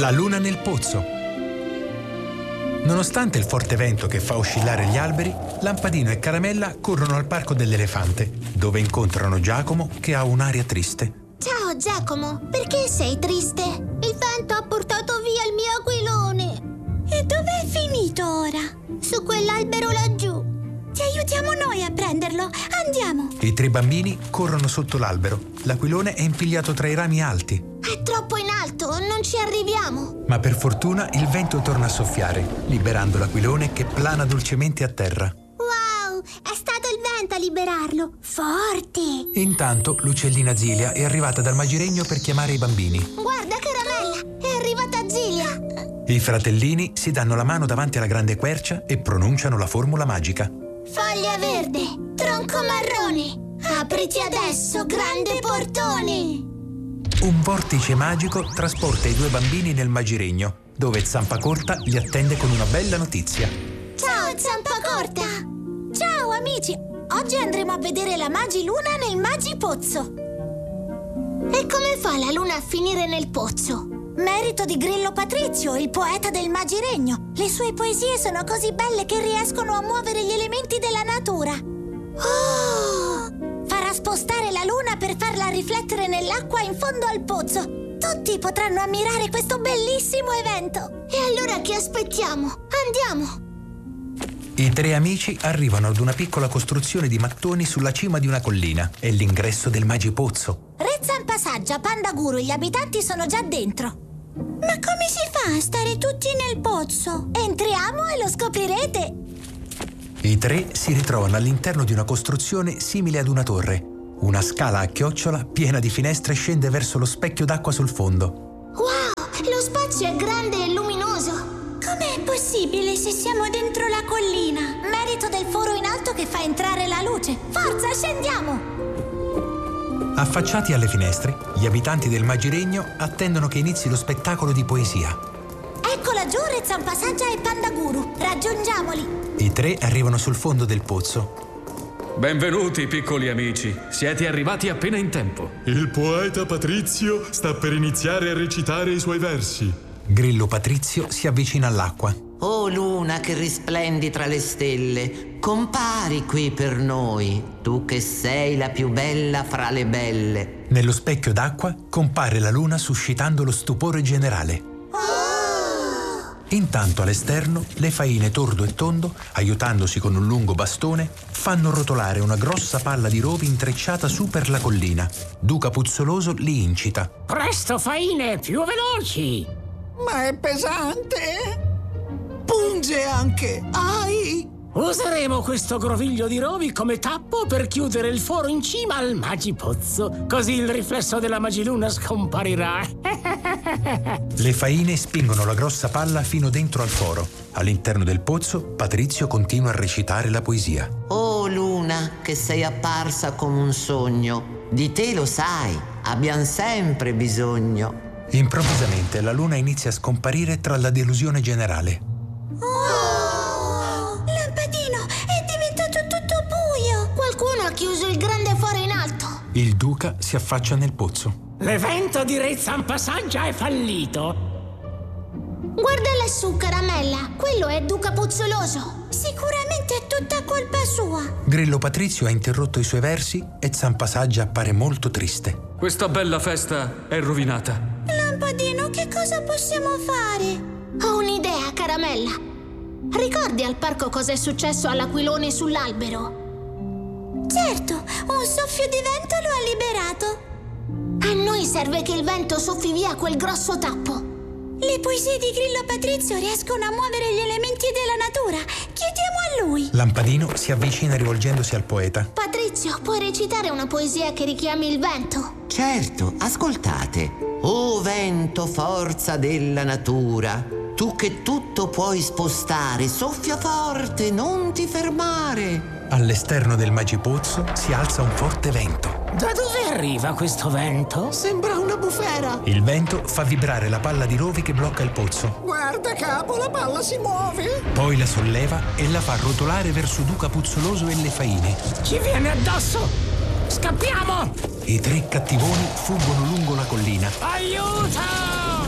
La luna nel pozzo. Nonostante il forte vento che fa oscillare gli alberi, Lampadino e Caramella corrono al parco dell'elefante, dove incontrano Giacomo che ha un'aria triste. Ciao Giacomo, perché sei triste? Il vento ha portato via il mio aquilone. E dov'è finito ora? Su quell'albero laggiù. Ti aiutiamo noi a prenderlo, andiamo. I tre bambini corrono sotto l'albero. L'aquilone è impigliato tra i rami alti. È troppo in alto, non ci arriviamo. Ma per fortuna il vento torna a soffiare, liberando l'aquilone che plana dolcemente a terra. Wow, è stato il vento a liberarlo. Forte. Intanto l'uccellina Zilia è arrivata dal magiregno per chiamare i bambini. Guarda Caramella, è arrivata Zilia. I fratellini si danno la mano davanti alla grande quercia e pronunciano la formula magica. Foglia verde, tronco marrone, apriti adesso, grande portone. Un vortice magico trasporta i due bambini nel magiregno, dove Zampacorta li attende con una bella notizia. Ciao Zampacorta! Ciao amici! Oggi andremo a vedere la Magiluna nel Magipozzo. E come fa la luna a finire nel pozzo? Merito di Grillo Patrizio, il poeta del Magiregno. Le sue poesie sono così belle che riescono a muovere gli elementi della natura. Oh! Farà spostare la luna per farla riflettere nell'acqua in fondo al pozzo. Tutti potranno ammirare questo bellissimo evento. E allora che aspettiamo? Andiamo! I tre amici arrivano ad una piccola costruzione di mattoni sulla cima di una collina. È l'ingresso del Magipozzo. Re Zampasaggia, Pandaguru e gli abitanti sono già dentro. Ma come si fa a stare tutti nel pozzo? Entriamo e lo scoprirete. I tre si ritrovano all'interno di una costruzione simile ad una torre. Una scala a chiocciola piena di finestre scende verso lo specchio d'acqua sul fondo. Wow, lo spazio è grande e luminoso. Com'è possibile se siamo dentro la collina? Merito del foro in alto che fa entrare la luce. Forza, scendiamo! Affacciati alle finestre, gli abitanti del Magiregno attendono che inizi lo spettacolo di poesia. Ecco laggiù Re Zampasaggia e Pandaguru. Raggiungiamoli! I tre arrivano sul fondo del pozzo. Benvenuti, piccoli amici. Siete arrivati appena in tempo. Il poeta Patrizio sta per iniziare a recitare i suoi versi. Grillo Patrizio si avvicina all'acqua. Oh luna che risplendi tra le stelle, compari qui per noi, tu che sei la più bella fra le belle. Nello specchio d'acqua compare la luna suscitando lo stupore generale. Intanto all'esterno le faine Tordo e Tondo, aiutandosi con un lungo bastone, fanno rotolare una grossa palla di rovi intrecciata su per la collina. Duca Puzzoloso li incita. Presto faine, più veloci! Ma è pesante! Punge anche! Ai! Useremo questo groviglio di rovi come tappo per chiudere il foro in cima al Magipozzo, così il riflesso della Magiluna scomparirà. Le faine spingono la grossa palla fino dentro al foro. All'interno del pozzo, Patrizio continua a recitare la poesia. Oh luna che sei apparsa come un sogno, di te lo sai, abbiam sempre bisogno. Improvvisamente la luna inizia a scomparire tra la delusione generale. Oh! Lampadino, è diventato tutto buio! Qualcuno ha chiuso il grande foro in alto. Il duca si affaccia nel pozzo. L'evento di Re Zampasaggia è fallito. Guarda lassù, Caramella. Quello è Duca Puzzoloso. Sicuramente è tutta colpa sua. Grillo Patrizio ha interrotto i suoi versi e Zampasaggia appare molto triste. Questa bella festa è rovinata. Lampadino, che cosa possiamo fare? Ho un'idea, Caramella. Ricordi al parco cosa è successo all'aquilone sull'albero? Certo, un soffio di vento lo ha liberato. A noi serve che il vento soffi via quel grosso tappo. Le poesie di Grillo Patrizio riescono a muovere gli elementi della natura. Chiediamo a lui. Lampadino si avvicina rivolgendosi al poeta. Patrizio, puoi recitare una poesia che richiami il vento? Certo, ascoltate. O vento, forza della natura, tu che tutto puoi spostare, soffia forte, non ti fermare. All'esterno del Magipozzo si alza un forte vento. Da dove arriva questo vento? Sembra una bufera! Il vento fa vibrare la palla di rovi che blocca il pozzo. Guarda capo, la palla si muove! Poi la solleva e la fa rotolare verso Duca Puzzoloso e le faine. Ci viene addosso! Scappiamo! I tre cattivoni fuggono lungo la collina. Aiuto!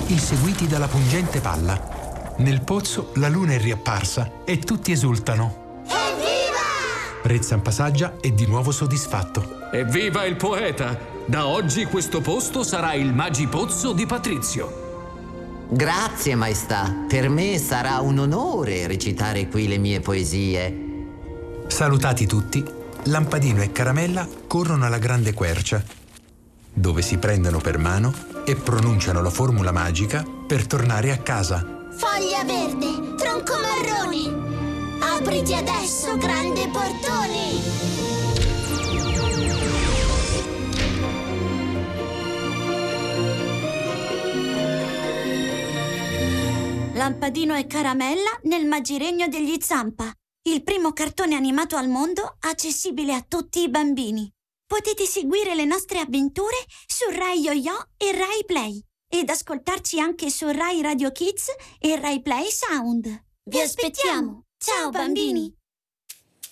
inseguiti dalla pungente palla. Nel pozzo la luna è riapparsa e tutti esultano. Evviva! Re Zampasaggia è di nuovo soddisfatto. Evviva il poeta! Da oggi questo posto sarà il Magipozzo di Patrizio. Grazie, maestà. Per me sarà un onore recitare qui le mie poesie. Salutati tutti, Lampadino e Caramella corrono alla grande quercia, dove si prendono per mano e pronunciano la formula magica per tornare a casa. Foglia verde, tronco marrone, apriti adesso, grande portone. Lampadino e Caramella nel Magiregno degli Zampa, il primo cartone animato al mondo accessibile a tutti i bambini. Potete seguire le nostre avventure su Rai Yo-Yo e Rai Play ed ascoltarci anche su Rai Radio Kids e Rai Play Sound. Vi aspettiamo! Ciao bambini!